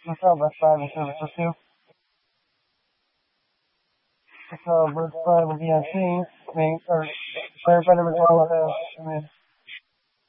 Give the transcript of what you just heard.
Hotel Best 5 and service for 2. Hotel Best 5 will be on scene. Firefighter McDonald has come in.